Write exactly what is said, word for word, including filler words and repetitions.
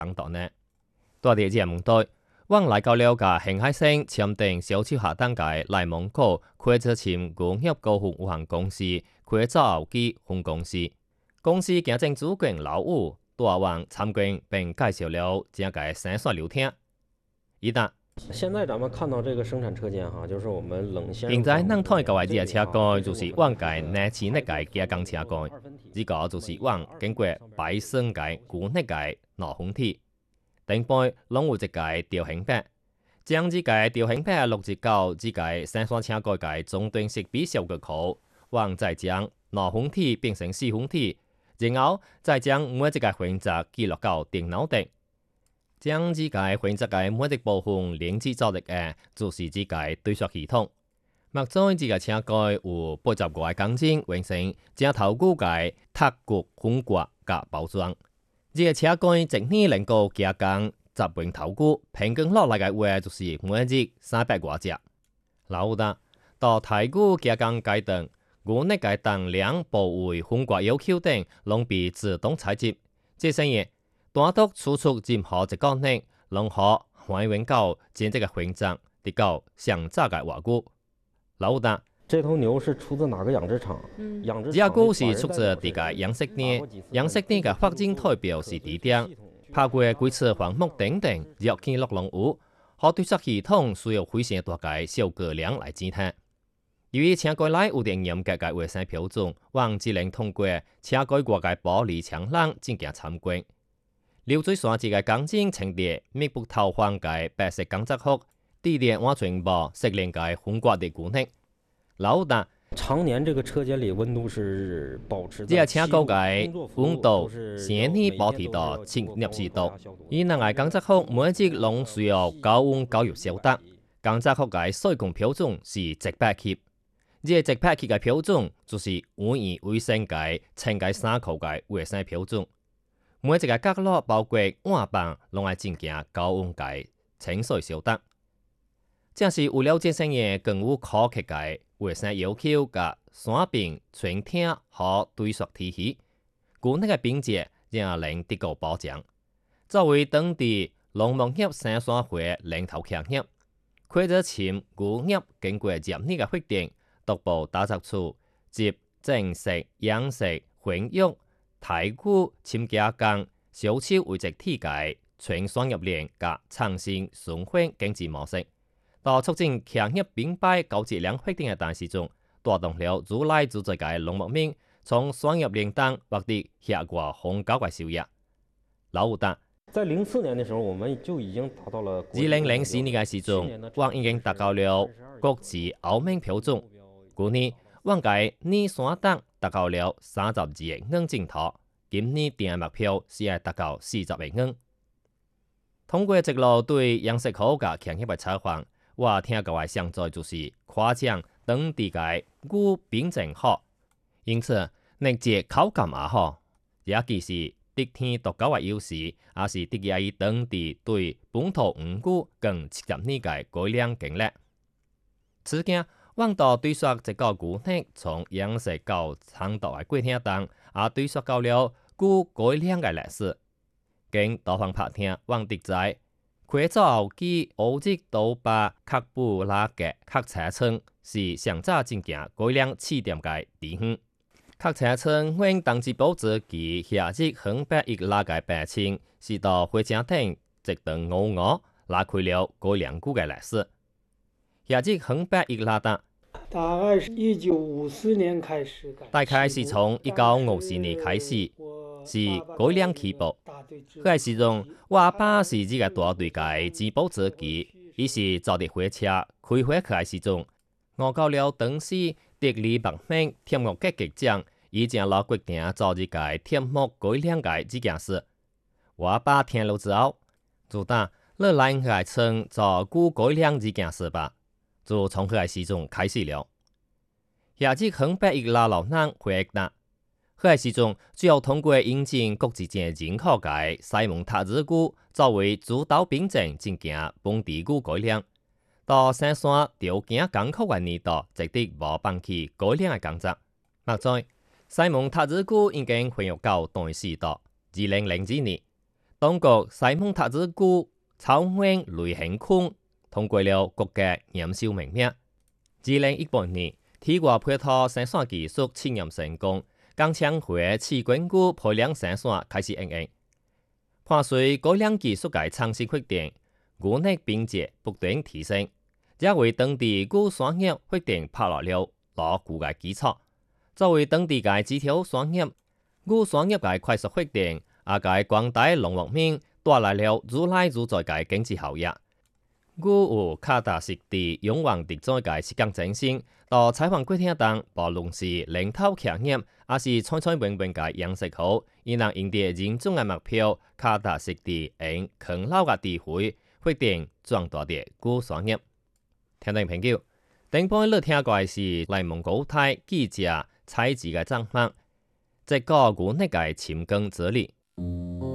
等等呢。多啲嘢問題，往來到了嘅興海省簽訂小超下單嘅內蒙古開車簽工業高雄有限公司開造機分公司，公司行政主管老吳帶往參觀並介紹了這個生產流程。一旦現在咱們看到這個生產車間哈，就是我們冷鮮。 現在能睇嘅位置嘅車蓋就是往嘅內置呢個加工車蓋，呢個就是往經過擺升嘅固呢個內分體。頂背攏有一個調型板，將呢個調型板錄入到呢個生產車蓋嘅終端式比小嘅口，往再將內分體變成四分體，然後再將每一個環節記錄到電腦頂。將呢個環節嘅每一部分連接做力嘅，就是呢個對刷系統。目前呢個車蓋有八十五個鋼筋完成，正頭骨嘅塔骨分割及包裝。呢個車蓋整體能夠加工十柄頭骨，平均落來嘅話就是每日三百多隻。老大到太骨加工階段，骨內嘅當兩部位分割要求等，攏被自動採集。這些嘢單獨輸出任何一個內，攏可還原到真正嘅環節，得到上雜嘅畫骨。老大。 這頭牛是出自哪個養殖場？ 嗯， 養殖這個是出自這個養殖店，養殖店嘅發展代表是地點，包括幾次項目等等，若記錄攏有，可對策系統需要非常大嘅小過量來檢查。由於車蓋內有定嚴格嘅衛生標準，往只能通過車蓋外嘅玻璃窗欄進行參觀。流水線這個鋼筋陳列密不透風嘅白色鋼質殼，地點完全無適應嘅分割的骨nek老大， 常年這個車間裏溫度是保持。 這個車高嘅溫度先天保持到七攝氏度，以能嘅鋼質殼每一節攏需要高溫高熱消毒。鋼質殼嘅採光標準是一百級，這個一百級嘅標準就是污染衛生嘅清潔衫褲嘅衛生標準。每一個角落包括碗板，攏係進行高溫嘅清水消毒。這是為了節省嘅更有科學嘅衛生要求嘅山邊全聽和對塑體系，骨內嘅品質仍能得到保障。作為當地農牧業生產會領頭企業，開咗簽骨業經過嚴密嘅決定，逐步打造出集正式、養殖、混育、太骨、簽加工、小超為一體嘅全產業鏈嘅創新循環經濟模式。到促進企業品牌高質量發展嘅大時中，帶動了主內自在嘅農牧民從商業領當獲得下過很高嘅收入。老吳達， 在零四年嘅時候，我們就已經達到了。 二零零四年嘅時中，我已經達到了國際歐盟標準。去年，我嘅年產值達到了三十二億元淨土，今年定目標是係達到四十億元。通過一路對養殖好嘅企業嘅採訪。我聽到嘅上載就是誇獎當地嘅骨品質好，因此能接口感也好，也其是得天獨厚嘅優勢，也是得益於當地對本土五谷更切入呢個改良經歷。此間往到對說一個骨nek從養殖到產導嘅過程當，也對說到了骨改良嘅歷史。經多方拍聽，往得知。開造機歐籍刀疤喀布拉格喀車廠是上早進行改良試點嘅地方。喀車廠因當時保持其下級橫八億拉嘅白青，是到火車頂一段牛鵝拉開了改良骨嘅歷史。下級橫八億拉達， 大概是一九五四年開始改， 大概是從一九五四年開始。是改良起步，嗰時中我爸是呢個大隊嘅自保者機，於是坐啲火車開火開時中，我到了當時地理百名天幕嘅局長，已經攞決定做呢個天幕改良嘅呢件事。我爸聽了之後，就打你來我村做骨改良呢件事吧，就從嗰時中開始了。下至橫八億拉老人回答。嗰時中，主要通過引進國際間認可嘅西蒙塔子骨作為主導品種進行本地骨改良。到生產條件艱苦嘅年代，值得無放棄改良嘅工作。目前，西蒙塔子骨已經恢復到當時代。二零零二年， 當局西蒙塔子股草原雷行空通過了國家驗收名名。二零一八年，鐵外配套生產技術試驗成功，鋼槍會試管股批量生產開始運營。伴隨高量技術嘅創新發展，股內並且不斷提升，也為當地股產業發展拍落了牢固嘅基礎。作為當地嘅指標產業，股產業嘅快速發展，也給廣大農農民帶來了如來如在嘅經濟效益。股有卡達實地勇往直前嘅實踐精神，到採訪過程中，無論是領導企業，還是採採明明嘅樣式好，亦能贏得人眾嘅目標，卡達實地用啃老嘅智慧，發展壯大嘅股產業。聽眾朋友，頂半日聽過是內蒙古台記者採集嘅訪問，即個股內嘅潛耕之旅。